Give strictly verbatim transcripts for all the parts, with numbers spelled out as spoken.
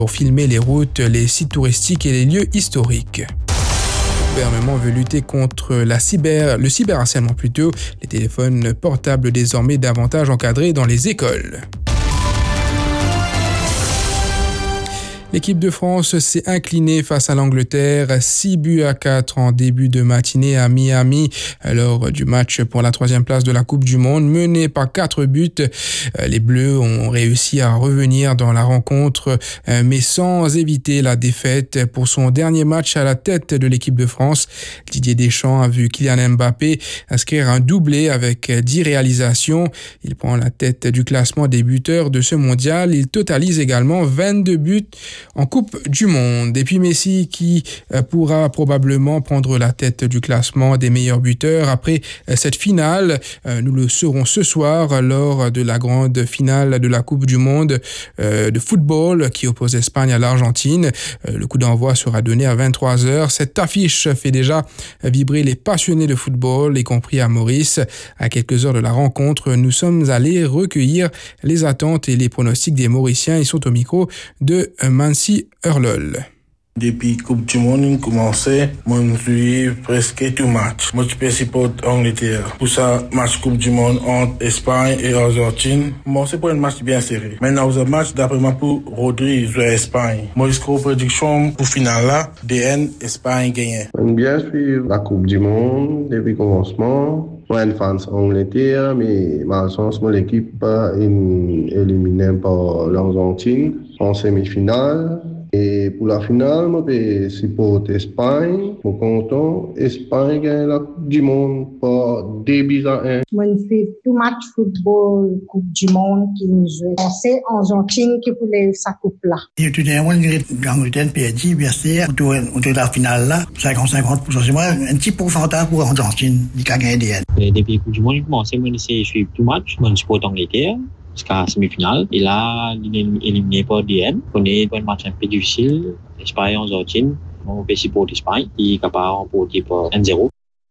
pour filmer les routes, les sites touristiques et les lieux historiques. Le gouvernement veut lutter contre la cyber, le cyberharcèlement plutôt, les téléphones portables désormais davantage encadrés dans les écoles. L'équipe de France s'est inclinée face à l'Angleterre, six buts à quatre en début de matinée à Miami, lors du match pour la troisième place de la Coupe du Monde. Menés par quatre buts, les Bleus ont réussi à revenir dans la rencontre, mais sans éviter la défaite. Pour son dernier match à la tête de l'équipe de France, Didier Deschamps a vu Kylian Mbappé inscrire un doublé avec dix réalisations. Il prend la tête du classement des buteurs de ce mondial. Il totalise également vingt-deux buts en Coupe du Monde. Et puis Messi qui pourra probablement prendre la tête du classement des meilleurs buteurs après cette finale. Nous le saurons ce soir lors de la grande finale de la Coupe du Monde de football qui oppose l'Espagne à l'Argentine. Le coup d'envoi sera donné à vingt-trois heures. Cette affiche fait déjà vibrer les passionnés de football, y compris à Maurice. À quelques heures de la rencontre, nous sommes allés recueillir les attentes et les pronostics des Mauriciens. Ils sont au micro de Mansi Hurlol. Depuis la Coupe du Monde, on a commencé, moi je suis presque tout match. Moi je peux supporter l'Angleterre. Pour ça, match Coupe du Monde entre Espagne et Argentine, moi c'est pour un match bien serré. Maintenant, vous avez un match d'après moi pour Rodri jouer Espagne. Moi je crois prédiction pour finale là, D N, Espagne gagne. On bien suivre la Coupe du Monde depuis le commencement. Moi, une fan Angleterre, mais malheureusement, l'équipe est éliminée par l'Argentine en semi-finale. Et pour la finale, je vais supporter l'Espagne. Je suis content. L'Espagne gagne la Coupe du Monde par deux buts à un. Je fais tout match football, Coupe du Monde qui nous joue. C'est l'Argentine qui voulait sa coupe là. Et tout d'un coup, l'Angleterre a perdu, bien sûr. Autour de la finale là, cinquante cinquante pour cent. C'est moi un petit pourcentage pour l'Argentine qui a gagné. Depuis la Coupe du Monde, je commence à suivre tout match. Je supporte l'Angleterre jusqu'à la semi-finale. Et là, il est éliminé par D N. On est dans un match un peu difficile. Espagne, Argentine. On peut supporter l'Espagne qui est capable de remporter par un zéro.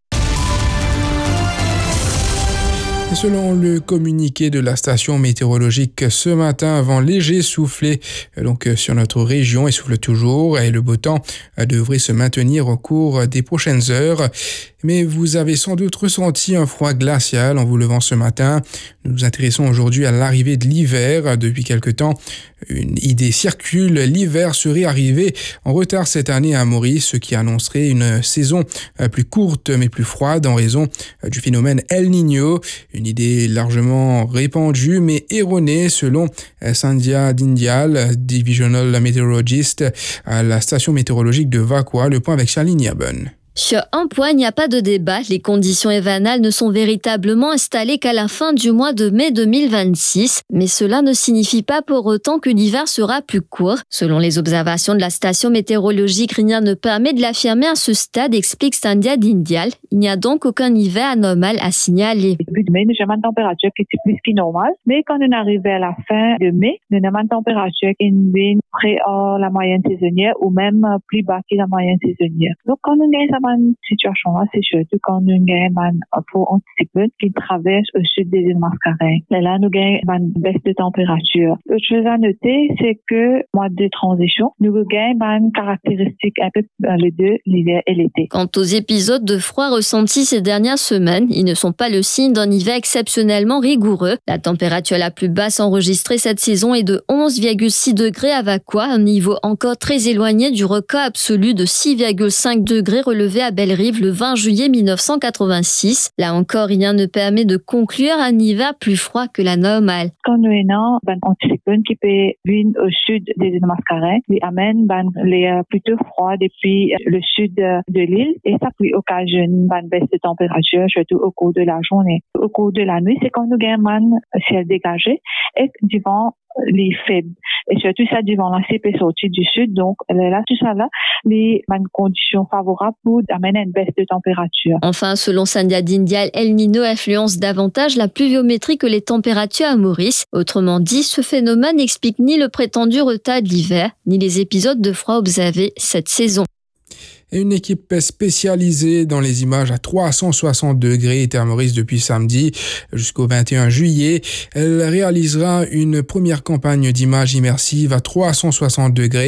Selon le communiqué de la station météorologique ce matin, vent léger soufflé donc sur notre région et souffle toujours et le beau temps devrait se maintenir au cours des prochaines heures. Mais vous avez sans doute ressenti un froid glacial en vous levant ce matin. Nous nous intéressons aujourd'hui à l'arrivée de l'hiver. Depuis quelque temps, une idée circule. L'hiver serait arrivé en retard cette année à Maurice, ce qui annoncerait une saison plus courte mais plus froide en raison du phénomène El Niño. Une idée largement répandue mais erronée selon Sandhya Dindyal, Divisional Meteorologist à la station météorologique de Vakwa. Le point avec Charline Niaben. Sur un point, il n'y a pas de débat. Les conditions hivernales ne sont véritablement installées qu'à la fin du mois de mai deux mille vingt-six. Mais cela ne signifie pas pour autant que l'hiver sera plus court. Selon les observations de la station météorologique, rien ne permet de l'affirmer à ce stade, explique Sandhya Dindyal. Il n'y a donc aucun hiver anormal à signaler. Début de mai, nous avons une température qui est plus que normale. Mais quand on arrive à la fin de mai, nous avons une température qui est près à la moyenne saisonnière ou même plus bas que la moyenne saisonnière. Donc quand on gagne une situation là, c'est surtout quand nous gagnons un peu anticipé qui traverse au sud des îles Mascareignes. Et là, nous gagnons une baisse de température. Autre chose à noter, c'est que mois de transition, nous gagnons une caractéristique un peu dans les deux, l'hiver et l'été. Quant aux épisodes de froid ressentis ces dernières semaines, ils ne sont pas le signe d'un hiver exceptionnellement rigoureux. La température la plus basse enregistrée cette saison est de onze virgule six degrés à Vakwa, un niveau encore très éloigné du record absolu de six virgule cinq degrés relevé à Belle-Rive le vingt juillet mille neuf cent quatre-vingt-six. Là encore, rien ne permet de conclure un hiver plus froid que la normale. Quand nous avons un anticyclone qui peut venir au sud des îles Mascareignes, il amène les plutôt froid depuis le sud de l'île et ça peut occasionner une baisse de température, surtout au cours de la journée. Au cours de la nuit, c'est quand nous avons un ciel dégagé et du vent les faibles. Et surtout, ça, du vent là, c'est sorti du sud. Donc, là, tout ça là, les conditions favorables pour amener une baisse de température. Enfin, selon Sandhya Dindyal, El Niño influence davantage la pluviométrie que les températures à Maurice. Autrement dit, ce phénomène n'explique ni le prétendu retard de l'hiver, ni les épisodes de froid observés cette saison. Et une équipe spécialisée dans les images à trois cent soixante degrés est à Maurice depuis samedi jusqu'au vingt et un juillet. Elle réalisera une première campagne d'images immersives à trois cent soixante degrés